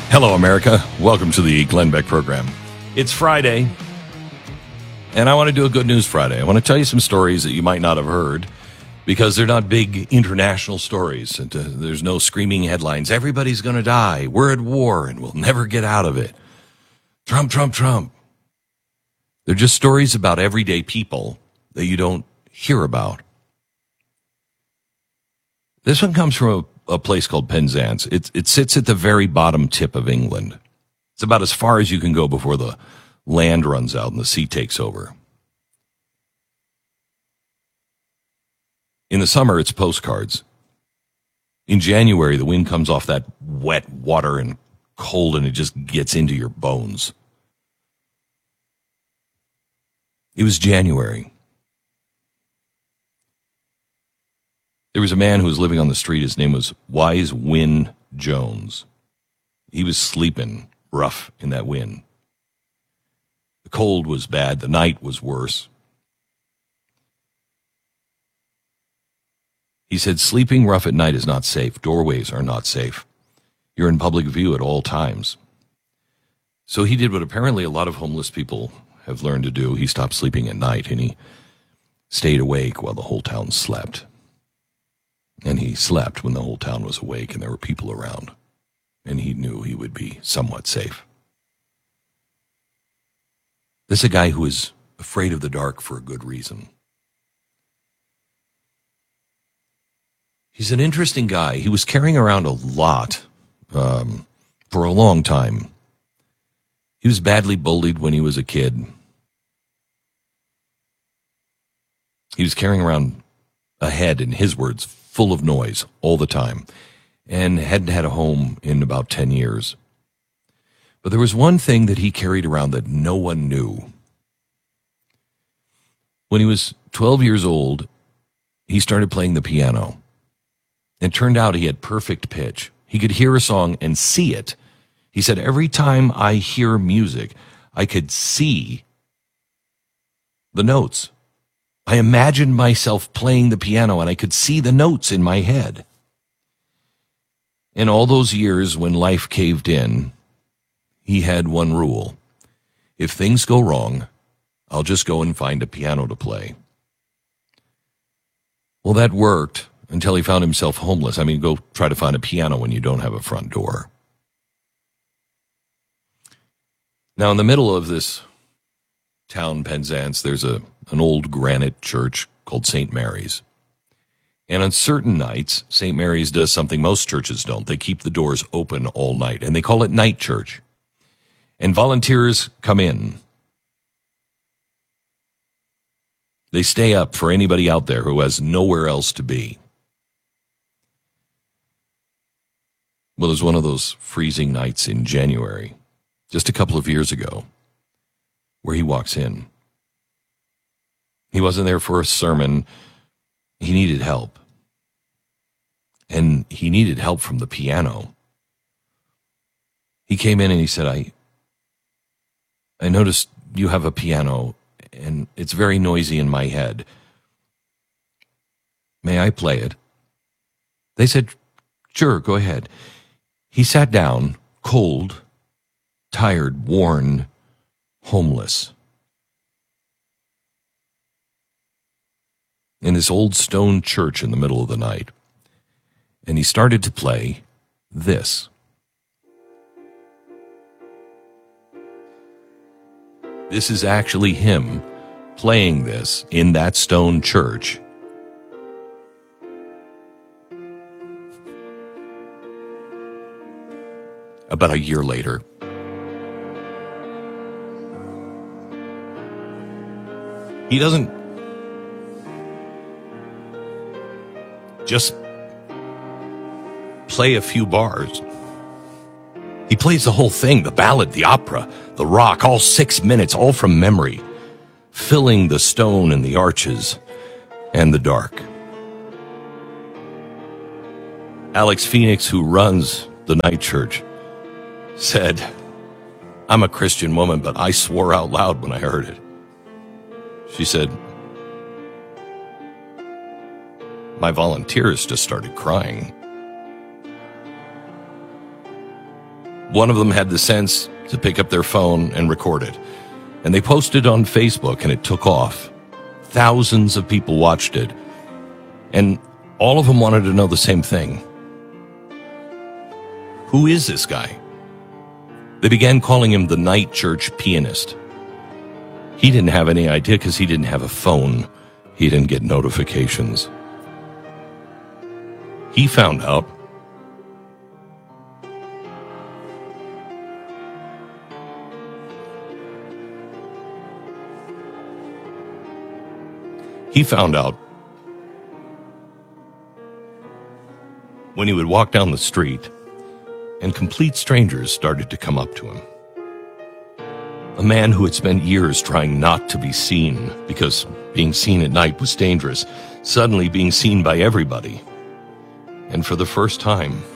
Hello, America. Welcome to the Glenn Beck program. It's Friday, and I want to do a Good News Friday. I want to tell you some stories that you might not have heard because they're not big international stories. And, there's no screaming headlines. Everybody's going to die. We're at war, and we'll never get out of it. Trump, Trump, Trump. They're just stories about everyday people that you don't hear about. This one comes from a place called Penzance. It sits at the very bottom tip of England. It's about as far as you can go before the land runs out and the sea takes over. In the summer, it's postcards. In January, the wind comes off that wet water and cold, and it just gets into your bones. It was January. There was a man who was living on the street. His name was Wise Win Jones. He was sleeping rough in that wind. The cold was bad. The night was worse. He said, sleeping rough at night is not safe. Doorways are not safe. You're in public view at all times. So he did what apparently a lot of homeless people have learned to do. He stopped sleeping at night, and he stayed awake while the whole town slept. And he slept when the whole town was awake and there were people around. And he knew he would be somewhat safe. This is a guy who is afraid of the dark for a good reason. He's an interesting guy. He was carrying around a lot for a long time. He was badly bullied when he was a kid. He was carrying around a head, in his words, full of noise all the time, and hadn't had a home in about 10 years. But there was one thing that he carried around that no one knew. When he was 12 years old, he started playing the piano. It turned out he had perfect pitch. He could hear a song and see it. He said, every time I hear music, I could see the notes. I imagined myself playing the piano, and I could see the notes in my head. In all those years when life caved in, he had one rule. If things go wrong, I'll just go and find a piano to play. Well, that worked until he found himself homeless. I mean, go try to find a piano when you don't have a front door. Now, in the middle of this town, Penzance, there's an old granite church called St. Mary's. And on certain nights, St. Mary's does something most churches don't. They keep the doors open all night, and they call it night church. And volunteers come in. They stay up for anybody out there who has nowhere else to be. Well, it was one of those freezing nights in January, just a couple of years ago, where he walks in. He wasn't there for a sermon. He needed help. And he needed help from the piano. He came in and he said, I noticed you have a piano, and it's very noisy in my head. May I play it? They said, sure, go ahead. He sat down, cold, tired, worn, homeless, in this old stone church in the middle of the night. And he started to play this. This is actually him playing this in that stone church. About a year later. He doesn't just play a few bars. He plays the whole thing, the ballad, the opera, the rock, all 6 minutes, all from memory, filling the stone and the arches and the dark. Alex Phoenix, who runs the night church, said, I'm a Christian woman, but I swore out loud when I heard it. She said, my volunteers just started crying. One of them had the sense to pick up their phone and record it. And they posted on Facebook, and it took off. Thousands of people watched it. And all of them wanted to know the same thing. Who is this guy? They began calling him the night church pianist. He didn't have any idea because he didn't have a phone. He didn't get notifications. He found out. He found out when he would walk down the street and complete strangers started to come up to him. A man who had spent years trying not to be seen because being seen at night was dangerous, suddenly being seen by everybody. And for the first time,